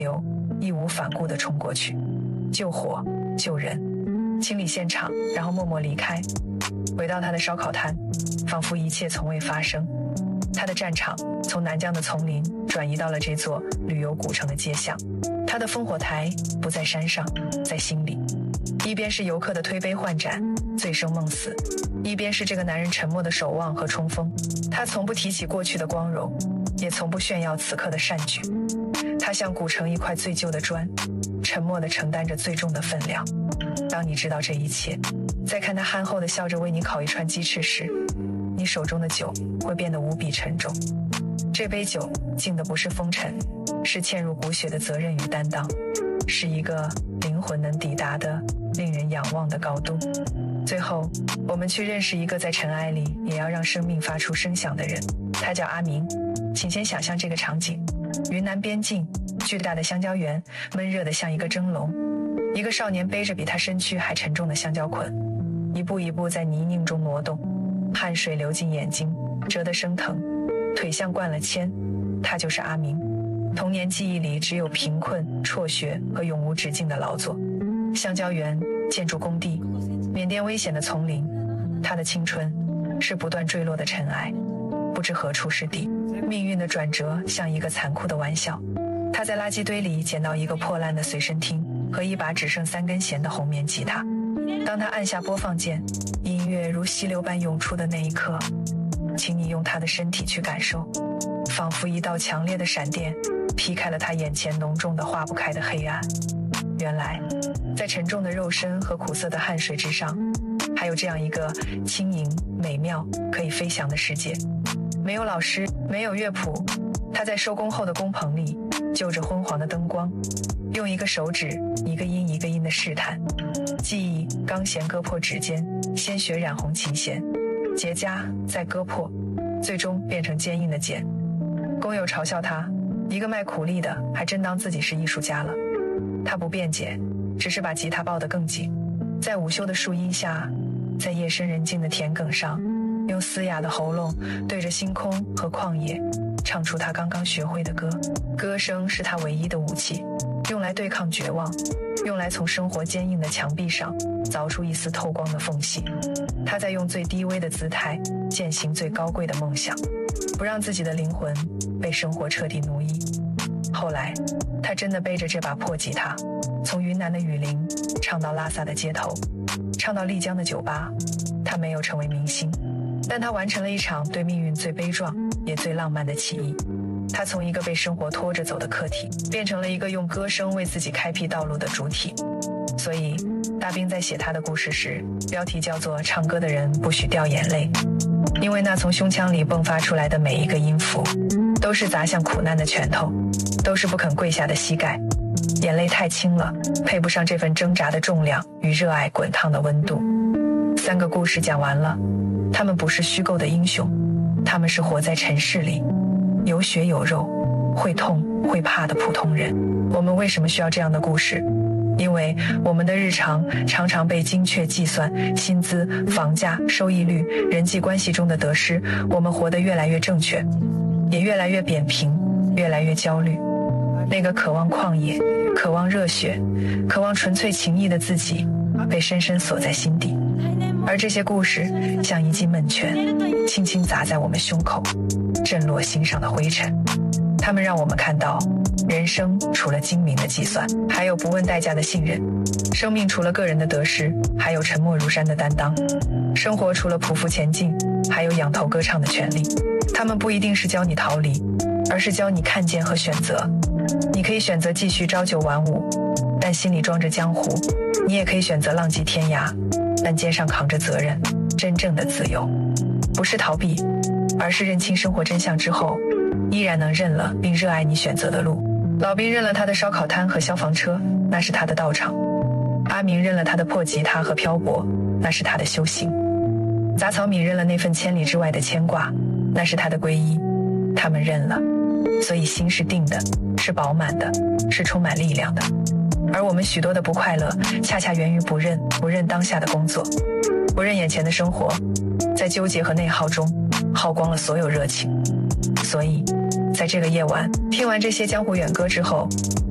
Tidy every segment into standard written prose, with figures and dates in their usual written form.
流，义无反顾地冲过去，救火、救人，清理现场，然后默默离开，回到他的烧烤摊，仿佛一切从未发生。他的战场从南疆的丛林转移到了这座旅游古城的街巷，他的烽火台不在山上，在心里。一边是游客的推杯换盏、醉生梦死，一边是这个男人沉默的守望和冲锋。他从不提起过去的光荣，也从不炫耀此刻的善举。他像古城一块最旧的砖，沉默地承担着最重的分量。当你知道这一切，再看他憨厚地笑着为你烤一串鸡翅时，你手中的酒会变得无比沉重。这杯酒敬的不是风尘，是嵌入骨血的责任与担当，是一个灵魂能抵达的令人仰望的高度。最后，我们去认识一个在尘埃里也要让生命发出声响的人，他叫阿明。请先想象这个场景：云南边境，巨大的香蕉园，闷热得像一个蒸笼。一个少年背着比他身躯还沉重的香蕉捆，一步一步在泥泞中挪动，汗水流进眼睛，折得生疼，腿像灌了铅。他就是阿明。童年记忆里只有贫困、辍学和永无止境的劳作。香蕉园、建筑工地、缅甸危险的丛林，他的青春是不断坠落的尘埃，不知何处是地。命运的转折像一个残酷的玩笑。他在垃圾堆里捡到一个破烂的随身听和一把只剩3根弦的红棉吉他。当他按下播放键，音乐如溪流般涌出的那一刻，请你用他的身体去感受，仿佛一道强烈的闪电劈开了他眼前浓重的化不开的黑暗。原来在沉重的肉身和苦涩的汗水之上，还有这样一个轻盈、美妙、可以飞翔的世界。没有老师，没有乐谱，他在收工后的工棚里就着昏黄的灯光，用一个手指一个音一个音的试探，记忆钢弦割破指尖，鲜血染红琴弦，结痂再割破，最终变成坚硬的茧。工友嘲笑他，一个卖苦力的还真当自己是艺术家了。他不辩解，只是把吉他抱得更紧，在午休的树荫下，在夜深人静的田埂上，用嘶哑的喉咙对着星空和旷野唱出他刚刚学会的歌。歌声是他唯一的武器，用来对抗绝望，用来从生活坚硬的墙壁上凿出一丝透光的缝隙。他在用最低微的姿态践行最高贵的梦想，不让自己的灵魂被生活彻底奴役。后来他真的背着这把破吉他，从云南的雨林唱到拉萨的街头，唱到丽江的酒吧。他没有成为明星，但他完成了一场对命运最悲壮也最浪漫的起义。他从一个被生活拖着走的客体，变成了一个用歌声为自己开辟道路的主体。所以大兵在写他的故事时，标题叫做唱歌的人不许掉眼泪，因为那从胸腔里迸发出来的每一个音符，都是砸向苦难的拳头，都是不肯跪下的膝盖。眼泪太轻了，配不上这份挣扎的重量与热爱滚烫的温度。3个故事讲完了，他们不是虚构的英雄，他们是活在尘世里，有血有肉，会痛会怕的普通人。我们为什么需要这样的故事？因为我们的日常常常被精确计算，薪资、房价、收益率、人际关系中的得失，我们活得越来越正确，也越来越扁平，越来越焦虑。那个渴望旷野、渴望热血、渴望纯粹情谊的自己，被深深锁在心底。而这些故事像一记闷拳，轻轻砸在我们胸口，震落心上的灰尘。他们让我们看到，人生除了精明的计算，还有不问代价的信任；生命除了个人的得失，还有沉默如山的担当；生活除了匍匐前进，还有仰头歌唱的权利。他们不一定是教你逃离，而是教你看见和选择。你可以选择继续朝九晚五，但心里装着江湖；你也可以选择浪迹天涯，但肩上扛着责任。真正的自由，不是逃避，而是认清生活真相之后，依然能认了并热爱你选择的路。老兵认了他的烧烤摊和消防车，那是他的道场；阿明认了他的破吉他和漂泊，那是他的修行；杂草米认了那份千里之外的牵挂，那是他的皈依。他们认了，所以心是定的，是饱满的，是充满力量的。而我们许多的不快乐，恰恰源于不认当下的工作，不认眼前的生活，在纠结和内耗中耗光了所有热情。所以在这个夜晚，听完这些江湖远歌之后，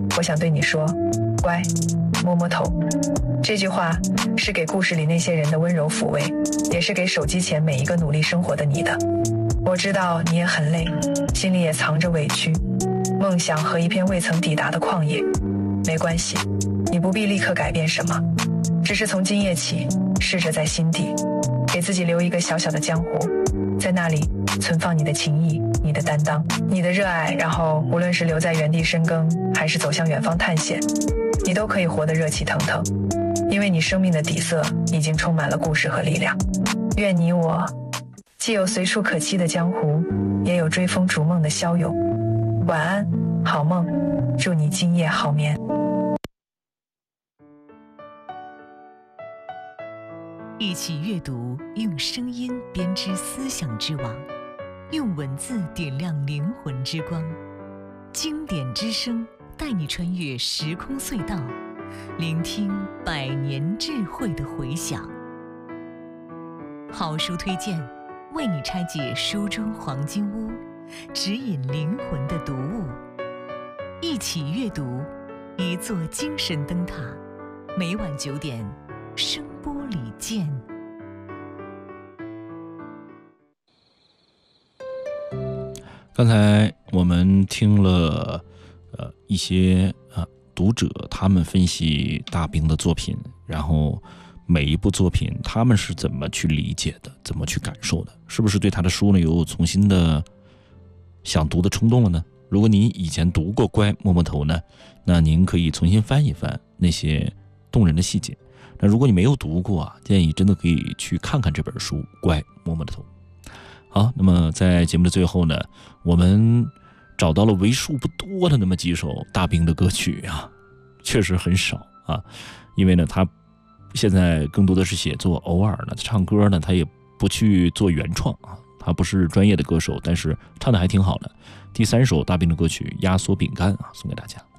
我想对你说，乖，摸摸头。这句话是给故事里那些人的温柔抚慰，也是给手机前每一个努力生活的你的。我知道你也很累，心里也藏着委屈、梦想和一片未曾抵达的旷野。没关系，你不必立刻改变什么，只是从今夜起，试着在心底给自己留一个小小的江湖，在那里存放你的情谊、你的担当、你的热爱，然后无论是留在原地深耕，还是走向远方探险，你都可以活得热气腾腾，因为你生命的底色已经充满了故事和力量。愿你我既有随处可栖的江湖，也有追风逐梦的骁勇。晚安，好梦，祝你今夜好眠。 一起阅读，用声音编织思想之网，用文字点亮灵魂之光。经典之声带你穿越时空隧道，聆听百年智慧的回响。好书推荐，为你拆解书中黄金屋，指引灵魂的读物。一起阅读，一座精神灯塔。每晚9点，声波里见。 刚才我们听了一些读者他们分析大兵的作品，然后每一部作品他们是怎么去理解的，怎么去感受的，是不是对他的书呢有重新的想读的冲动了呢？如果您以前读过《乖摸摸头》呢，那您可以重新翻一翻那些动人的细节。那如果你没有读过啊，建议真的可以去看看这本书《乖摸摸头》。好，那么在节目的最后呢，我们找到了为数不多的那么几首大兵的歌曲啊，确实很少啊，因为呢他现在更多的是写作，偶尔呢唱歌呢他也不去做原创啊，他不是专业的歌手，但是唱的还挺好的。第3首大兵的歌曲《压缩饼干》啊，送给大家。